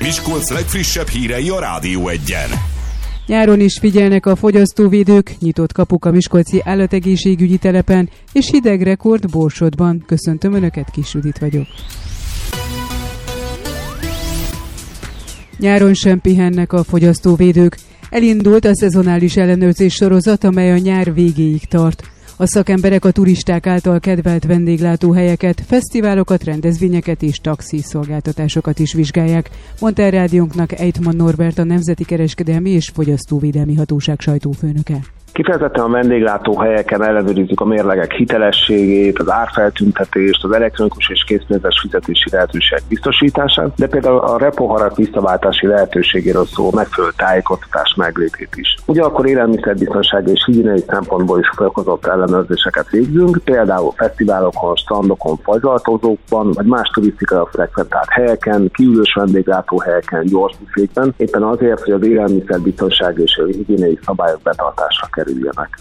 Miskolc legfrissebb hírei a Rádió Egyen. Nyáron is figyelnek a fogyasztóvédők, nyitott kapuk a miskolci állategészségügyi telepen, és hideg rekord Borsodban. Köszöntöm Önöket, Kis Judit vagyok. Nyáron sem pihennek a fogyasztóvédők. Elindult a szezonális ellenőrzés sorozat, amely a nyár végéig tart. A szakemberek a turisták által kedvelt vendéglátóhelyeket, fesztiválokat, rendezvényeket és taxiszolgáltatásokat is vizsgálják, mondta el rádiónknak Ejtman Norbert, a Nemzeti Kereskedelmi és Fogyasztóvédelmi Hatóság sajtófőnöke. Kifejezetten a vendéglátóhelyeken ellenőrizzük a mérlegek hitelességét, az árfeltüntetést, az elektronikus és készpénzes fizetési lehetőségek biztosítását, de például a repoharak visszaváltási lehetőségéről szóló megfelelő tájékoztatás meglétét is. Ugyanakkor élelmiszerbiztonsági és higiéniai szempontból is fokozott ellenőrzéseket végzünk, például fesztiválokon, strandokon, fagylaltozókban, vagy más turisztikai frekventált helyeken, kiülős vendéglátóhelyeken, gyors büfékben, éppen azért, hogy az élelmiszerbiztonsági és higiéniai szabályok betartásra kerüljenek.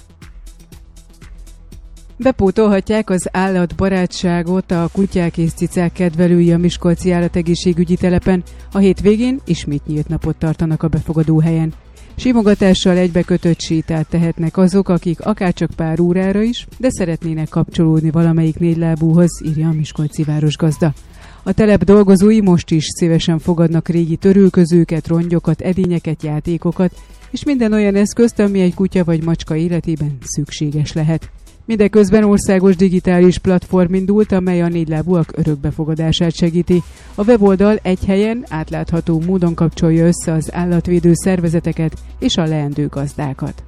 Bepótolhatják az állatbarátságot a kutyák és cicák kedvelői a miskolci állategészségügyi telepen. A hétvégén ismét nyílt napot tartanak a befogadóhelyen. Simogatással egybekötött sétát tehetnek azok, akik akárcsak pár órára is, de szeretnének kapcsolódni valamelyik négylábúhoz, írja a miskolci városgazda. A telep dolgozói most is szívesen fogadnak régi törülközőket, rongyokat, edényeket, játékokat, és minden olyan eszközt, ami egy kutya vagy macska életében szükséges lehet. Mindeközben országos digitális platform indult, amely a négylábúak örökbefogadását segíti. A weboldal egy helyen átlátható módon kapcsolja össze az állatvédő szervezeteket és a leendő gazdákat.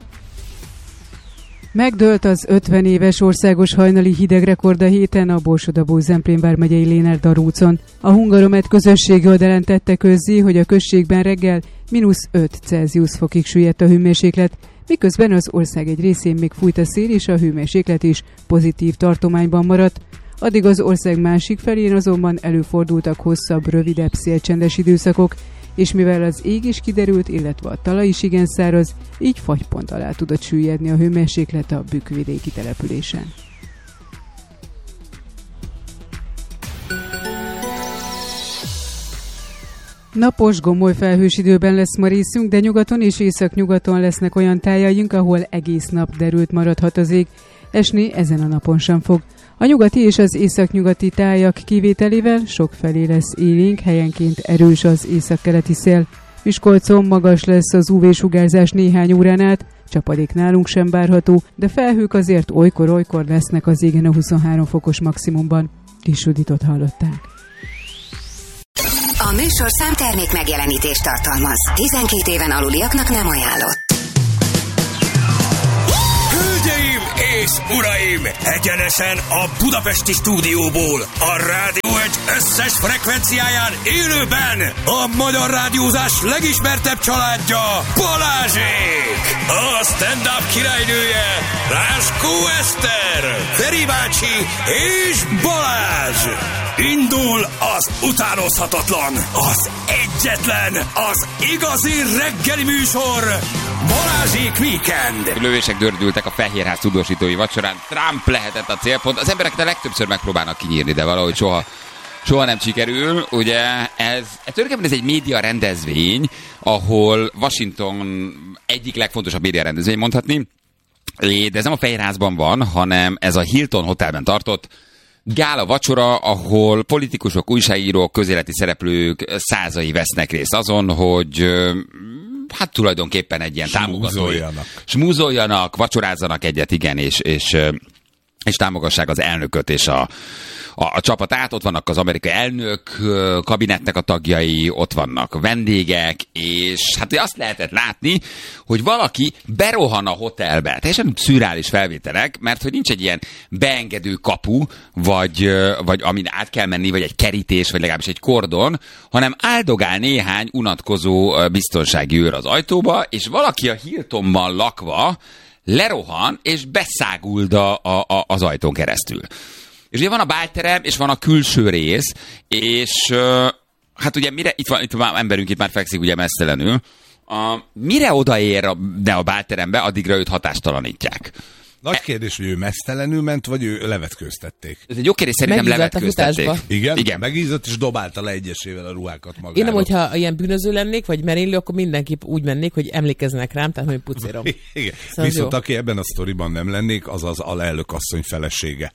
Megdőlt az 50 éves országos hajnali hidegrekord a héten a Borsod-Abaúj-Zemplén vármegyei Lénárd úton. A Hungaromet közösségi oldalán tette közzé, hogy a községben reggel -5 Celsius fokig süllyedt a hőmérséklet, miközben az ország egy részén még fújt a szél és a hőmérséklet is pozitív tartományban maradt. Addig az ország másik felén azonban előfordultak hosszabb, rövidebb szélcsendes időszakok, és mivel az ég is kiderült, illetve a talaj is igen száraz, így fagypont alá tudott süllyedni a hőmérséklet a bükkvidéki településen. Napos, gomoly felhős időben lesz ma részünk, de nyugaton és északnyugaton lesznek olyan tájaink, ahol egész nap derült maradhat az ég. Esni ezen a napon sem fog. A nyugati és az északnyugati tájak kivételével sokfelé lesz élénk, helyenként erős az északkeleti szél. Miskolcon magas lesz az UV-sugárzás néhány órán át, csapadék nálunk sem várható, de felhők azért olykor-olykor lesznek az égen a 23 fokos maximumban. Kis Juditot hallották. A műsorszám termék megjelenítést tartalmaz. 12 éven aluliaknak nem ajánlott. Hölgyeim és uraim! Egyenesen a budapesti stúdióból, a Rádió Egy összes frekvenciáján élőben a magyar rádiózás legismertebb családja, Balázsék! A stand-up királynője, Láskó Eszter, Feri bácsi és Balázs! Indul az utánozhatatlan, az egyetlen, az igazi reggeli műsor, Balázsék Weekend! Lövések dördültek a Fehérház tudósítói vacsorán. Trump lehetett a célpont. Az emberek de legtöbbször megpróbálnak kinyírni, de valahogy soha nem sikerül. Ugye tulajdonképpen ez egy média rendezvény, ahol Washington egyik legfontosabb média rendezvény mondhatni, de ez nem a Fehérházban van, hanem ez a Hilton Hotelben tartott gála vacsora, ahol politikusok, újságírók, közéleti szereplők százai vesznek részt azon, hogy hát tulajdonképpen egy ilyen támogatói. Smúzoljanak, vacsorázzanak egyet, igen, és támogassák az elnököt és a csapatát. Ott vannak az amerikai elnök kabinetnek a tagjai, ott vannak vendégek, és hát azt lehetett látni, hogy valaki berohan a hotelbe. Teljesen szürreális felvételek, mert hogy nincs egy ilyen beengedő kapu, vagy amin át kell menni, vagy egy kerítés, vagy legalábbis egy kordon, hanem áldogál néhány unatkozó biztonsági őr az ajtóba, és valaki a Hiltonban lakva lerohan, és beszáguld az ajtón keresztül. És ugye van a bálterem, és van a külső rész, és hát ugye mire, itt van emberünk, itt már fekszik ugye mesztelenül, mire odaér a bálterembe, addigra őt hatástalanítják. Nagy kérdés, hogy ő meztelenül ment, vagy ő levetkőztették. Ez egy jó kérdés, szerintem levetkőztették. Igen? Megízott, és dobálta le egyesével a ruhákat magára. Én nem, hogyha ilyen bűnöző lennék, vagy merénylő, akkor mindenképp úgy mennék, hogy emlékeznek rám, tehát hogy pucérom. Igen. Viszont aki ebben a sztoriban nem lennék, az az alelnök asszony felesége.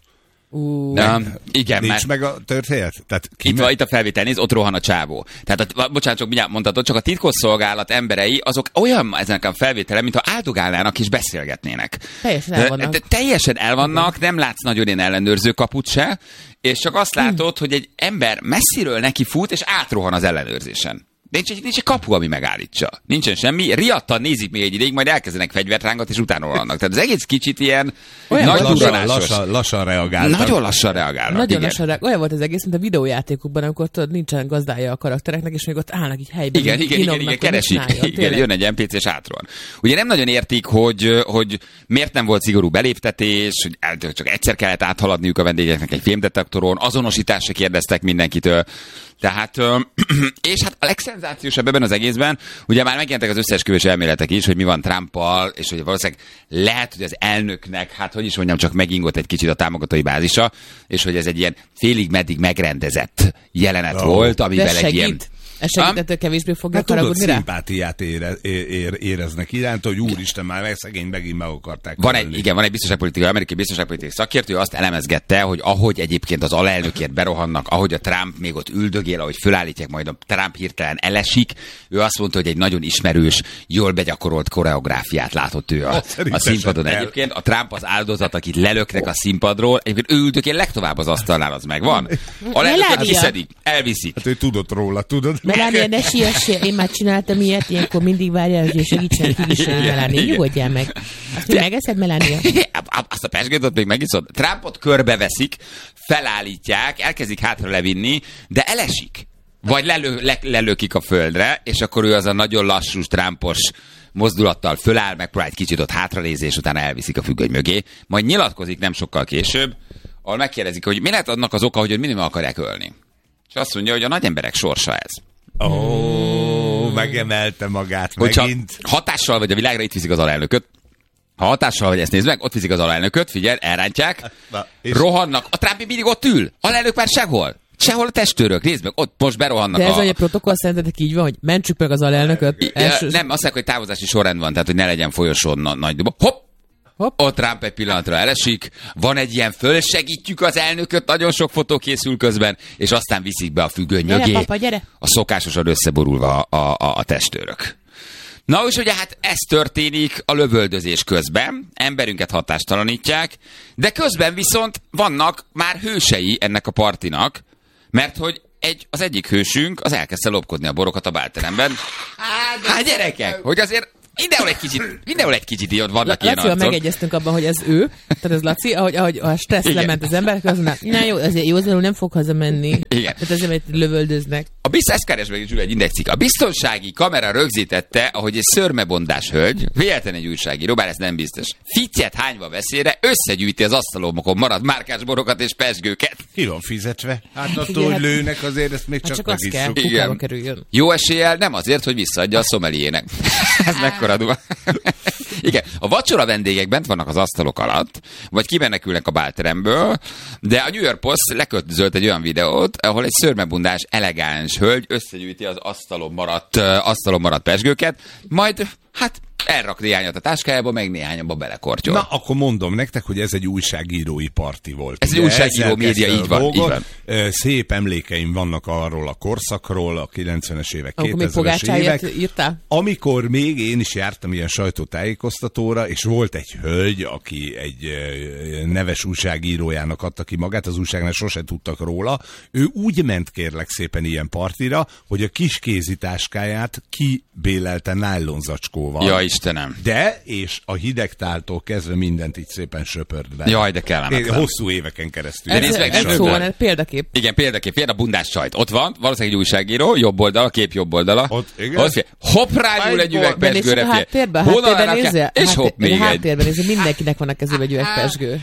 Igen, nincs meg a történet? Tehát itt a felvétel, nézd, ott rohan a csávó. Tehát, bocsánat, csak mindjárt mondhatod, csak a titkosszolgálat emberei, azok olyan ezen a felvételen, mintha áldogálnának és beszélgetnének. Teljesen el vannak. Teljesen el vannak, nem látsz nagyon ilyen ellenőrző kaput se, és csak azt látod, hogy egy ember messziről neki fut, és átrohan az ellenőrzésen. Nincs egy kapu, ami megállítsa. Nincsen semmi. Riadtan nézik még egy ideig, majd elkezdenek fegyvert rángatni, és utána vannak. Tehát az egész kicsit ilyen nagy durranásos. Lassan reagálnak. Nagyon lassan reagálnak. Nagyon lassan reagálnak. Olyan volt az egész, mint a videójátékokban, amikor tudod, nincsen gazdája a karaktereknek, és még ott állnak így helyben. Igen, keresik. Igen, jön egy NPC, és átrohan. Ugye nem nagyon értik, hogy miért nem volt szigorú beléptetés, hogy csak egyszer kellett áthaladniuk a vendégeknek egy fémdetektoron, azonosításra kérdeztek mindenkitől. Tehát, és hát a legszenzációsabb ebben az egészben, ugye már megjelentek az összeesküvés elméletek is, hogy mi van Trumpal, és hogy valószínűleg lehet, hogy az elnöknek, hát hogy is mondjam, csak megingott egy kicsit a támogatói bázisa, és hogy ez egy ilyen félig-meddig megrendezett jelenet volt, amivel egy ilyen... Ez segítettől kevésbé fogja haragudni rá? Szimpátiát éreznek iránt, hogy úristen, már szegény megint meg akarták. Van egy amerikai biztonságpolitikai szakértő, azt elemezgette, hogy ahogy egyébként az alelnökért berohannak, ahogy a Trump még ott üldögél, ahogy fölállítják, majd a Trump hirtelen elesik, ő azt mondta, hogy egy nagyon ismerős, jól begyakorolt koreográfiát látott ő a színpadon. Egyébként a Trump az áldozat, akit lelöknek a színpadról, egyébként ő üldögél legtovább az asztalnál, az megvan. Alelnököt kiszedik, elviszik. Hát ő tudott róla, tudod? Melania, ne siessél, én már csináltam ilyet, ilyenkor mindig várjál, hogy segítsen kiviselni, Melania. Nyugodjál meg. Azt még megeszed, Melania? Azt a pesgőt ott még megiszod. Trumpot körbeveszik, felállítják, elkezdik hátra levinni, de elesik. Vagy lelökik a földre, és akkor ő az a nagyon lassú, Trumpos mozdulattal föláll, megpróbál egy kicsit ott hátranézni, és utána elviszik a függöny mögé. Majd nyilatkozik nem sokkal később, ahol megkérdezik, hogy mi lehet annak az oka, hogy minimum akarják ölni. És azt mondja, hogy a nagy emberek sorsa ez. Megemelte magát hogyha megint. Hatással vagy a világra, itt viszik az alelnököt. Ha hatással vagy, ezt nézd meg, ott viszik az alelnököt, figyelj, elrántják, rohannak, a Trump mindig ott ül, alelnök már sehol. Sehol a testőrök, nézd meg, ott most berohannak. De ez a protokoll szerintetek így van, hogy mentsük meg az alelnököt? Nem, azt mondják, hogy távozási sorrend van, tehát hogy ne legyen folyosón nagy dobo. Hopp! Ott Trump egy pillanatra elesik, van egy ilyen fölsegítjük az elnököt, nagyon sok fotó készül közben, és aztán viszik be a függöny mögé. Papa, gyere. A szokásosan összeborulva a testőrök. Na és ugye hát ez történik a lövöldözés közben, emberünket hatástalanítják, de közben viszont vannak már hősei ennek a partinak, mert hogy az egyik hősünk az elkezdte lopkodni a borokat a bálteremben. Hát gyerekek, hogy azért mindenhol egy kicsit így vannak ilyen arcok. Lacival megegyeztünk abban, hogy ez ő, tehát ez Laci, ahogy a stressz lement az emberek, az mondja, na jó, azért józanul nem fog hazamenni. Igen. Tehát ezért, mert lövöldöznek. Ezt keres meg egy indexik. A biztonsági kamera rögzítette, ahogy egy szörmebondás hölgy, véletlen egy újságíró, bár ez nem biztos, fittyet hányva veszélyre összegyűjti az asztalomokon maradt márkás borokat és pezsgőket. Ki van fizetve? Hát attól, hogy lőnek, azért ezt még csak azt kell, kukába kerüljön. Jó eséllyel nem azért, hogy visszaadja a szomeliének. Ez mekkora duva. Igen, a vacsora vendégek bent vannak az asztalok alatt, vagy kimenekülnek a bálteremből, de a New York Post leköltözölt egy olyan videót, ahol egy szörmebundás, elegáns hölgy összegyűjti az asztalon maradt pezsgőket, majd hát elrak néhányat a táskájába, meg néhányabba belekortyol. Na, akkor mondom nektek, hogy ez egy újságírói parti volt. Ez egy újságíró média, így van. Szép emlékeim vannak arról a korszakról, a 90-es évek, 2000-es évek. Írtál? Amikor még én is jártam ilyen sajtótájékoztatóra, és volt egy hölgy, aki egy neves újságírójának adta ki magát, az újságnál sose tudtak róla. Ő úgy ment kérlek szépen ilyen partira, hogy a kis kézitáskáját kibélelte nájlonzacskóval. Ja, Istenem. De, és a hidegtáltól kezdve mindent így szépen söpört be. Jaj, de kellemetlen. Hosszú éveken keresztül. Ez szóval példakép. Igen, példakép. A bundás sajt. Ott van, valószínűleg egy újságíró, jobb oldal, a kép jobb oldala. Ott, igen. Hopp, rányúl egy üvegpezsgőre. A háttérben nézze? És hopp, még egy. Háttérben nézze, mindenkinek van a kezében egy üvegpezsgő.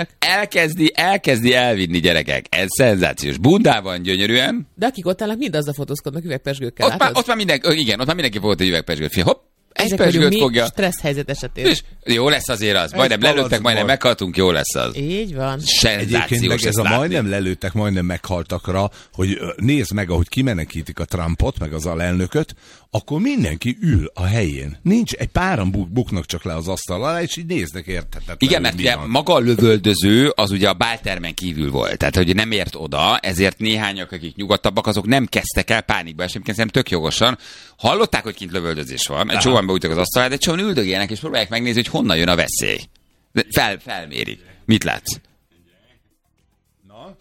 Elkezdi elvinni, gyerekek. Ez szenzációs. Bundában gyönyörűen. De akik ott állnak, mind azzal fotózkodnak üvegpezsgőkkel. Ott már mindenki volt egy üvegpezsgőt. Hopp, ezek pezsgőt vagyunk mi fogja. stressz helyzet esetén. És jó lesz azért az. Majdnem lelőttek, majdnem meghaltunk, jó lesz az. Így van. Egyébként meg ez a látni. majdnem lelőttek, majdnem meghaltakra, hogy nézd meg, ahogy kimenekítik a Trumpot, meg az alelnököt, akkor mindenki ül a helyén. Nincs, egy páran buknak csak le az asztal alá, és így néznek érthetetlenül. Igen, mert ugye maga a lövöldöző az ugye a báltermen kívül volt. Tehát, hogy nem ért oda, ezért néhányak, akik nyugodtabbak, azok nem kezdtek el pánikba esni, szerintem tök jogosan. Hallották, hogy kint lövöldözés van, egy csóan beújtak az asztalát, de csóan üldögélnek, és próbálják megnézni, hogy honnan jön a veszély. Felmérik. Mit látsz? Na?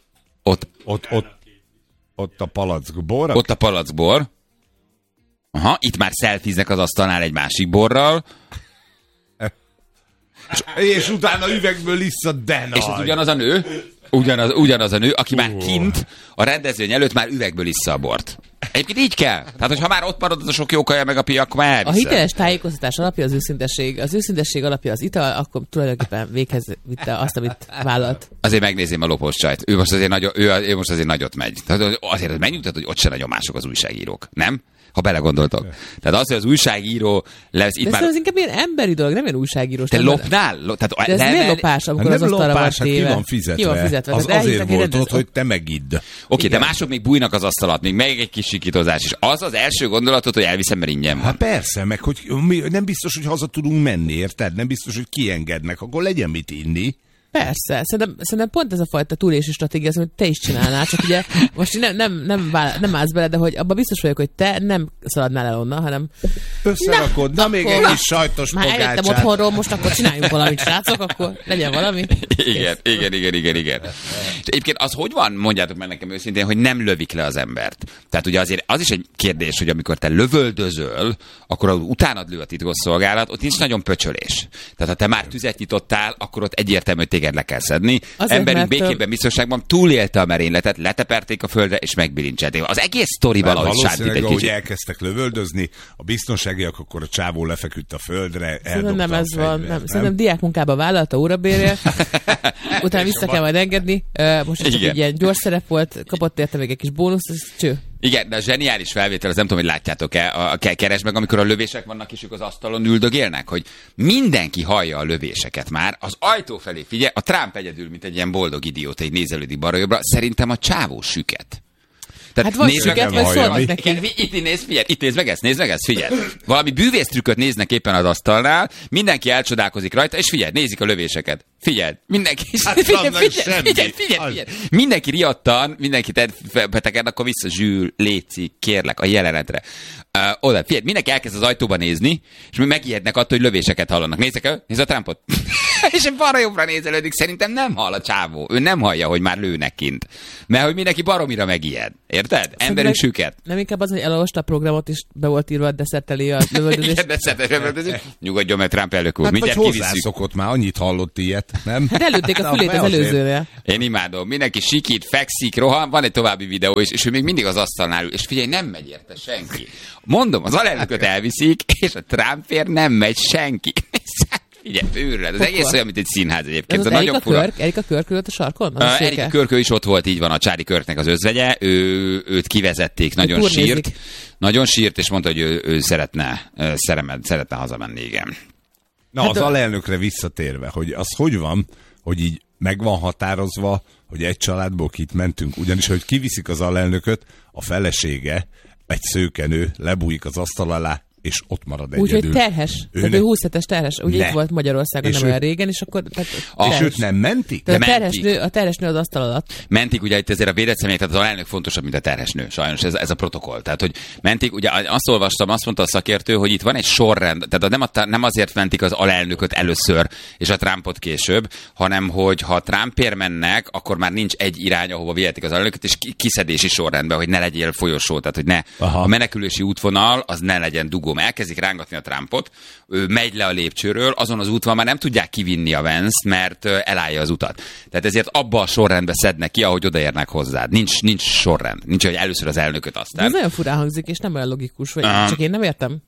Ott a palackbor. Ott a palackbor. Aha, itt már szelfiznek az asztalnál egy másik borral. És utána üvegből iszad, de nagy. És ez ugyanaz a nő, ugyanaz a nő, aki már kint a rendezvény előtt már üvegből issza a bort. Egyébként így kell. Tehát, hogyha már ott marad az a sok jó kaja meg a pia, akkor már elviszed. A hiteles tájékoztatás alapja az őszintesség. Az őszintesség alapja az ital, akkor tulajdonképpen véghez vitte azt, amit vállalt. Azért megnézném a lopós csajt. Ő most azért nagyot megy. Tehát azért megnyugtat, hogy ott se nagyon mások az újságírók. Nem? Ha belegondoltok. Tehát az, hogy az újságíró lesz itt de már... ez inkább ilyen emberi dolog, nem ilyen újságírós. Te lopnál? De ez miért lopás, amikor az asztalra van téve? Ki van fizetve. Ki van fizetve? Az azért volt ott, hogy te megidd. Oké, de mások még bújnak az asztal alatt, még egy kis sikítozás is. Az az első gondolatod, hogy elviszem, mert ingyen van. Hát persze, meg hogy nem biztos, hogy haza tudunk menni, érted? Nem biztos, hogy kiengednek, akkor legyen mit inni. Persze, szerintem pont ez a fajta túlélési stratégia, az, amit te is csinálnál, csak ugye most nem állsz bele, de hogy abban biztos vagyok, hogy te nem szaladnál el onnan, hanem összerakod, na még egy kis sajtos pogácsát. Már eljöttem otthonról, most akkor csináljunk valamit, srácok, akkor legyen valami. Igen. És egyébként az hogy van, mondjátok meg nekem őszintén, hogy nem lövik le az embert. Tehát ugye azért az is egy kérdés, hogy amikor te lövöldözöl, akkor utánad lő a titkosszolgálat, ott nincs nagyon pöcsölés. Tehát ha te már tüzet nyitottál, akkor ott egyértelmű, hogy téged le kell szedni. Azért, emberünk békében, biztonságban túlélte a merényletet, leteperték a földre, és megbilincselték. Az egész sztori valahogy sántít egy ahogy kicsit. elkezdtek lövöldözni, a biztonságiak, akkor a csávó lefeküdt a földre, Szerintem nem ez van. Nem. Szerintem diákmunkába vállalta órabérért, utána vissza kell majd engedni. Most csak egy ilyen gyors szerep volt, kapott érte még egy kis bónuszt, ez cső. Igen, de a zseniális felvétel, az nem tudom, hogy látjátok-e, keresd meg, amikor a lövések vannak, és ők az asztalon üldögélnek, hogy mindenki hallja a lövéseket már, az ajtó felé figyelj, a Trump egyedül, mint egy ilyen boldog idióta, így nézelődik balra-jobbra, szerintem a csávó süket. Tehát hát vagy süket, vagy szólnak neki. Itt nézd meg ezt, figyelj. Valami bűvésztrükköt néznek éppen az asztalnál, mindenki elcsodálkozik rajta, és figyelj, nézik a lövéseket. Figyelj, mindenki... Figyelj. Mindenki riadtan, mindenki beteged, akkor vissza Zsül, léci, kérlek, a jelenetre. Oda, figyelj, mindenki elkezd az ajtóba nézni, és megijednek attól, hogy lövéseket hallanak. Nézd a Trumpot. És balra-jobbra nézelődik, szerintem nem hall a csávó. Ő nem hallja, hogy már lőnek kint. Mert hogy mindenki baromira megijed. Érted? Emberünk süket. Nem inkább az, hogy elolvasta a programot, és be volt írva a desszert elé a lövöldözés. Igen, desszert lövöldözés. Nyugodjon meg, Trump elnök úr. Hát mindjárt vagy kivisszük. hozzászokott már, annyit hallott ilyet, nem? Hát előtték a fülét az előzőre. Én imádom. Mindenki sikít, fekszik, rohan. Van egy további videó is, és ő még mindig az asztalnál ül. És figyelj, nem megy érte senki. Mondom, az alelnököt elviszik, és a Trumpért nem megy senki. Figyelj, őrület. Az egész olyan, mint egy színház egyébként. Ez Erika Körk ült a sarkon? Erika Körk is ott volt, így van, a Csári Körknek az özvegye. Őt kivezették, nagyon sírt, és mondta, hogy ő szeretne hazamenni, igen. Na, hát az alelnökre visszatérve, hogy az hogy van, hogy így meg van határozva, hogy egy családból kit mentünk, ugyanis, hogy kiviszik az alelnököt, a felesége, egy szőkenő lebújik az asztal alá, és ott marad egyedül. Úgyhogy terhes. Tehát ő 20 hetes terhes. Ugye itt volt Magyarországon nem olyan régen, és akkor... És őt nem mentik? A terhes nő az asztal alatt. Mentik, ugye itt ezért a védett személyek, tehát az alelnök fontosabb, mint a terhes nő. Sajnos ez a protokoll. Tehát, hogy mentik, ugye azt olvastam, azt mondta a szakértő, hogy itt van egy sorrend, tehát nem azért mentik az alelnököt először, és a Trumpot később, hanem hogy ha Trumpért mennek, akkor már nincs egy irány, ahova vihetik az alelnököt, és kiszedési sorrendben, hogy ne legyél folyosó, tehát hogy a menekülési útvonal az ne legyen dugó. Elkezdik rángatni a Trumpot, ő megy le a lépcsőről, azon az úton már nem tudják kivinni a Vance-t, mert elállja az utat. Tehát ezért abba a sorrendbe szednek ki, ahogy odaérnek hozzád. Nincs sorrend. Nincs, hogy először az elnököt aztán. Ez nagyon furán hangzik, és nem olyan logikus, vagy csak én nem értem.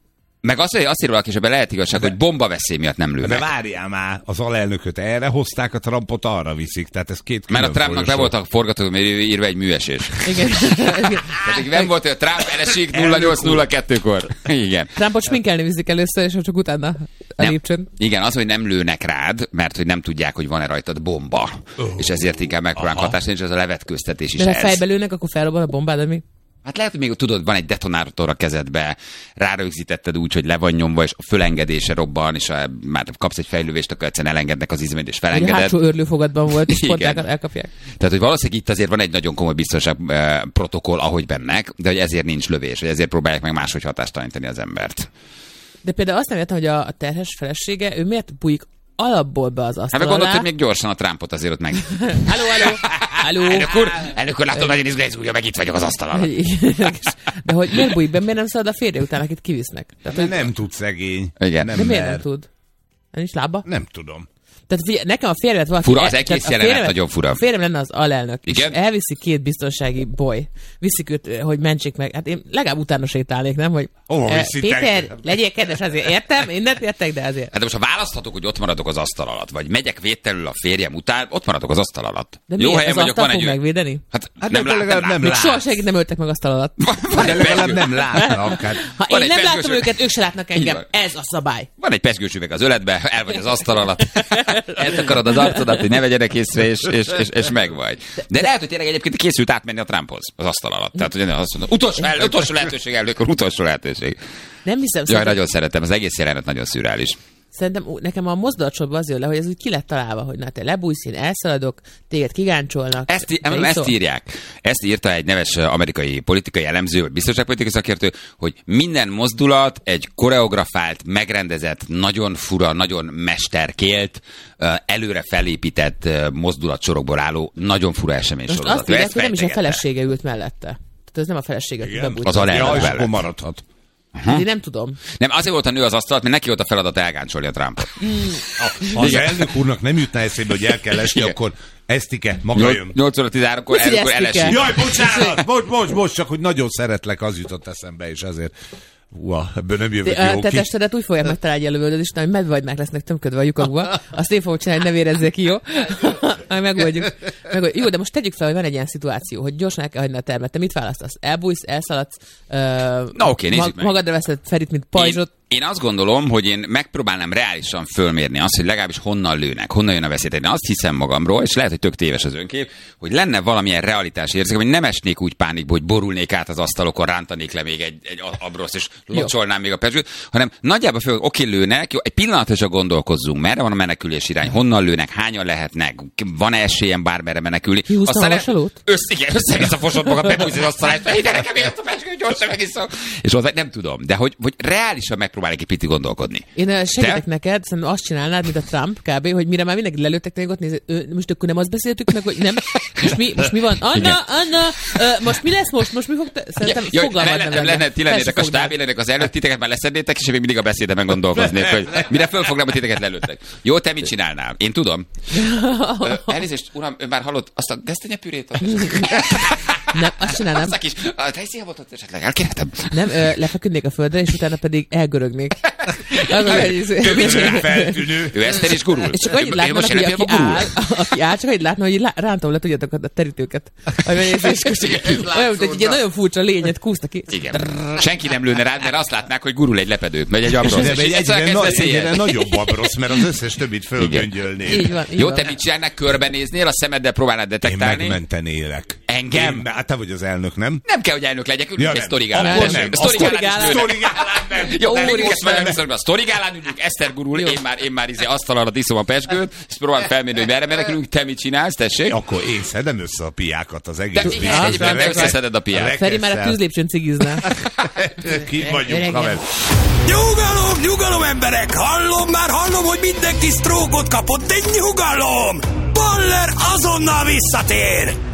Meg azt ír valaki, és ebben lehet igazság, hogy bombaveszély miatt nem lőnek. De várjál már, az alelnököt erre hozták, a Trumpot arra viszik. Tehát ez két mert a Trumpnak be volt a forgatókönyvben írva egy műesés. Igen. Tehát nem volt, hogy a Trump elesik 08:02-kor. Igen. Trumpot sminkelni viszik először, és csak utána a lépcsőn. Igen, az, hogy nem lőnek rád, mert hogy nem tudják, hogy van-e rajtad bomba. És ezért inkább megpróbálnak hatásni, és ez a levetkőztetés is de ez. De fejbe lőnek, akkor felrobban a bombád, de mi? Hát lehet, hogy még tudod, van egy detonátor a kezedbe, rárögzítetted úgy, hogy le van nyomva, és a fölengedése robban, és már kapsz egy fejlővést, akkor egyszerűen elengednek az izményt, és felengeded. A hátsó őrlőfogatban volt, és pont elkapják. Tehát, hogy valószínűleg itt azért van egy nagyon komoly biztonság protokoll, ahogy bennek, de hogy ezért nincs lövés, hogy ezért próbálják meg máshogy hatástalanítani az embert. De például azt nem értem, hogy a terhes felesége, ő miért bújik alapból be az asztal alá? Hát gondolod, hogy még gyorsan a Trumpot azért ott meg... Halló. Elnök úr, látom, nagyon izgulja, meg itt vagyok az asztal alatt. De hogy miért bújik be, miért nem szalad a férje után, akit kivisznek? Tehát, nem tud szegény. Igen. De miért nem tud? Nincs lába? Nem tudom. Tehát nekem a férjemet valaki... Fura, az egész jelenet nagyon fura. A férjem lenne az alelnök. Igen? És elviszi két biztonsági boly. Viszik őt, hogy mentsék meg. Hát én legalább utána sétálnék, nem? Hogy Péter, legyél kedves, azért értem, mindent értek, de azért. Hát de most ha választhatok, hogy ott maradok az asztal alatt, vagy megyek védtelül a férjem után, ott maradok az asztal alatt. De jó helyen vagyok, van egy... megvédeni? Hát nem lát. Még soha senkit nem öltek meg asztal alatt. De legalább nem látnak. Ha én nem látom őket, ők se látnak engem. Ez a szabály. Van egy pezsgős üveg az öletbe, el vagy az asztal alatt. Eltakarod az arcodat, hogy ne vegyenek észre, és megvagy. De lehet, hogy tényleg egyébként készült átmenni a Trumphoz az asztal alatt. Tehát, hogy azt mondom, utolsó lehetőség, elnök úr, utolsó lehetőség. Nem hiszem. Jaj, nagyon szeretem, az egész jelenet nagyon szürreális. Szerintem nekem a mozdulatsorban az jön le, hogy ez úgy ki lett találva, hogy na te lebújsz, én elszaladok, téged kigáncsolnak. Ezt írják. Ezt írta egy neves amerikai politikai elemző, vagy biztonságpolitikai szakértő, hogy minden mozdulat egy koreografált, megrendezett, nagyon fura, nagyon mesterkélt, előre felépített mozdulatsorokból álló, nagyon fura eseménysorozat. Most azt írják, hogy nem is a felesége ült mellette. Tehát ez nem a felesége, aki bebújt. Az alelnök és akkor maradhat. Én nem tudom. Nem, azért volt a nő az asztalat, mert neki volt a feladat elgáncsolni a Trumpot. Ha az elnök úrnak nem jutna eszébe, hogy el kell esni, akkor Esztike, maga jön. 8:13-kor elesik. Jaj, bocsánat! Most csak, hogy nagyon szeretlek, az jutott eszembe, és ezért... ebből nem jövök jó ki. Te testedet úgy fogják megtalálni a lövöldöd, és nem medvagymák lesznek tömködve a lyukakba. Azt én fogom csinálni, hogy ne vérezzél ki, jó? Megoldjuk. Jó, de most tegyük fel, hogy van egy ilyen szituáció, hogy gyorsan el kell hagyni a termet. Te mit választasz? Elbújsz, elszaladsz, na oké, nézzük meg. Magadra veszed Ferit, mint pajzsot. Én azt gondolom, hogy én megpróbálnám reálisan fölmérni azt, hogy legalábbis honnan lőnek, honnan jön a veszély. Én azt hiszem magamról, és lehet, hogy tök téves az önkép, hogy lenne valamilyen realitási érzék, hogy nem esnék úgy pánikba, hogy borulnék át az asztalokon, rántanék le még egy abroszt, és locsolnám még a pezsőt, hanem nagyjából föl, oké, lőnek, jó, egy pillanatra csak gondolkozzunk, merre van a menekülés irány, honnan lőnek, hányan lehetnek, van-e esélyem bármerre menekülni. Aztán össze-vissza fosott magam, bebújsz az asztalát, ide nekem ért a pezsgő, gyorsan megiszom. És hozzá nem tudom, de hogy reálisan megpróbálják egy picit gondolkodni. Én segítek neked, szerintem azt csinálnád, mint a Trump kb., hogy mire már mindenki lelőttek, még ott néz, most akkor nem azt beszéltük meg, hogy nem, most mi van? Anna, most mi lesz most mi fog szerintem fogalmad nem lenne. Ti lennétek a stáb, én lennék az előtt, titeket már leszednétek, és én még mindig a beszédemen gondolkoznék, hogy mire fölfognám, hogy titeket lelőttek. Jó, te mit csinálnál? Én tudom. Elnézést, uram, ön már hallott azt a gesztenyepürét? Nem, azt csinálnám. Azt a kis tejszínhabot esetleg elkérhetem? Nem, lefeküdnék a földre, és utána pedig elgörögnék. Feltűnő. Ő Eszter is gurul. És csak annyit látnának, hogy aki áll, csak annyit látna, hogy rántom le, tudjátok, a terítőket. Olyan, mint egy nagyon furcsa lényet kúszta ki. Igen. Senki nem lőne rád, mert azt látnák, hogy gurul egy lepedőt, vagy egy abrosz. Egyre nagyobb abrosz, mert az összes többit fölgöngyölné. Jó, te mit csinálnál? Körbenéznél, a szemeddel próbálnád detektálni? Én megmentenélek. Engem? Hát te vagy az elnök, nem? Nem kell, hogy elnök legyek, ülünk egy sztorigálán. Jó, a sztorigálán ülünk, Eszter gurul, én már asztal alatt iszom a pezsgőt, és próbálom felmérni, hogy merre menekülünk, te mit csinálsz, tessék? Akkor én szedem össze a piákat az egész biztonságban. De összeszeded a piát. Feri már a tűzlépcsőn cigizne. Ki vagyunk, haver. Nyugalom, emberek! Hallom, hogy mindenki sztrókot kapott, de nyugalom! Baller azonnal visszatér!